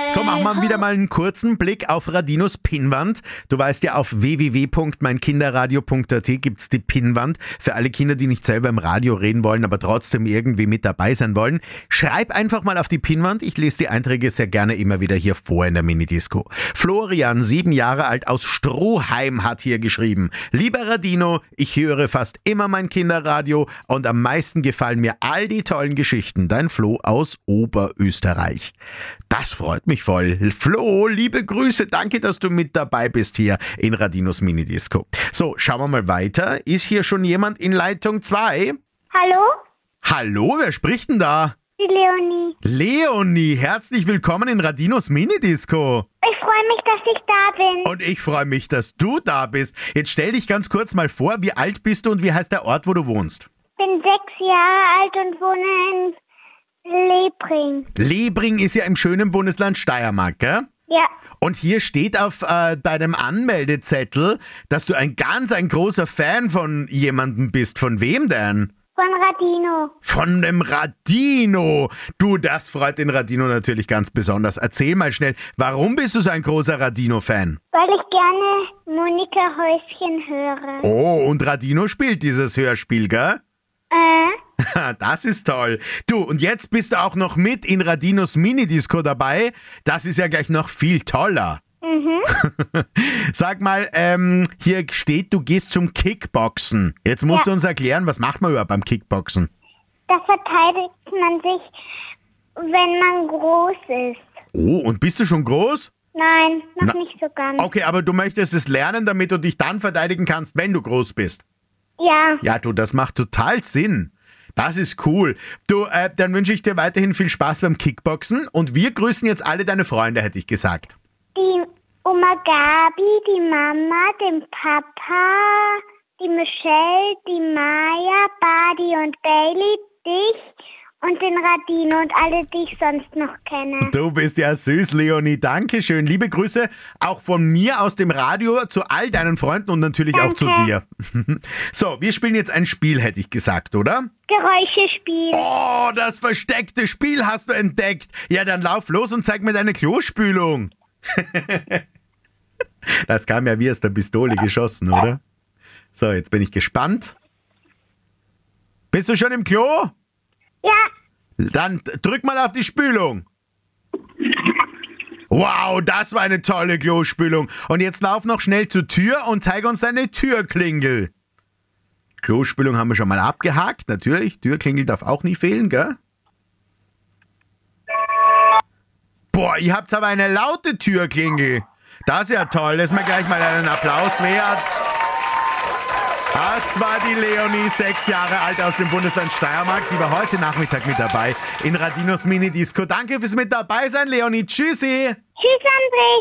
So, machen wir wieder mal einen kurzen Blick auf Radinos Pinnwand. Du weißt ja, auf www.meinkinderradio.at gibt's die Pinnwand für alle Kinder, die nicht selber im Radio reden wollen, aber trotzdem irgendwie mit dabei sein wollen. Schreib einfach mal auf die Pinnwand. Ich lese die Einträge sehr gerne immer wieder hier vor in der Minidisco. Florian, 7 Jahre alt, aus Stroheim, hat hier geschrieben: Lieber Radino, ich höre fast immer mein Kinderradio und am meisten gefallen mir all die tollen Geschichten. Dein Flo aus Oberösterreich. Das freut mich voll. Flo, liebe Grüße, danke, dass du mit dabei bist hier in Radinos Minidisco. So, schauen wir mal weiter. Ist hier schon jemand in Leitung 2? Hallo? Hallo, wer spricht denn da? Die Leonie. Leonie, herzlich willkommen in Radinos Minidisco. Ich freue mich, dass ich da bin. Und ich freue mich, dass du da bist. Jetzt stell dich ganz kurz mal vor, wie alt bist du und wie heißt der Ort, wo du wohnst? Ich bin 6 Jahre alt und wohne in Lebring. Lebring ist ja im schönen Bundesland Steiermark, gell? Ja, Und hier steht auf deinem Anmeldezettel, dass du ein großer Fan von jemandem bist. Von wem denn? von Radino. Von dem Radino. Du, das freut den Radino natürlich ganz besonders. Erzähl mal schnell, warum bist du so ein großer Radino-Fan? Weil ich gerne Monika Häuschen höre. Oh, und Radino spielt dieses Hörspiel, gell? Das ist toll. Du, und jetzt bist du auch noch mit in Radinos Minidisco dabei. Das ist ja gleich noch viel toller. Sag mal, hier steht, du gehst zum Kickboxen. Jetzt musst du uns erklären, was macht man überhaupt beim Kickboxen? Da verteidigt man sich, wenn man groß ist. Oh, und bist du schon groß? Nein, noch nicht so ganz. Okay, aber du möchtest es lernen, damit du dich dann verteidigen kannst, wenn du groß bist. Ja, Ja, du, das macht total Sinn. Das ist cool. Du, dann wünsche ich dir weiterhin viel Spaß beim Kickboxen und wir grüßen jetzt alle deine Freunde, hätte ich gesagt. die Oma Gabi, die Mama, den Papa, die Michelle, die Maya, Badi und Bailey, dich und den Radino und alle, die ich sonst noch kenne. Du bist ja süß, Leonie. Dankeschön. Liebe Grüße auch von mir aus dem Radio zu all deinen Freunden und natürlich auch zu dir. So, wir spielen jetzt ein Spiel, hätte ich gesagt, oder? Geräuschespiel. Oh, das versteckte Spiel hast du entdeckt. Ja, dann lauf los und zeig mir deine Klospülung. Das kam ja wie aus der Pistole geschossen, oder? So, jetzt bin ich gespannt. Bist du schon im Klo? Ja, Dann drück mal auf die Spülung. Wow, das war eine tolle Klospülung. Und jetzt lauf noch schnell zur Tür und zeig uns deine Türklingel. Klospülung haben wir schon mal abgehakt, natürlich. Türklingel darf auch nie fehlen, gell? Boah, ihr habt aber eine laute Türklingel. Das ist ja toll. Das ist mir gleich mal einen Applaus wert. Das war die Leonie, 6 Jahre alt, aus dem Bundesland Steiermark. Die war heute Nachmittag mit dabei in Radinos Minidisco. Danke fürs mit dabei sein, Leonie. Tschüssi. tschüss André.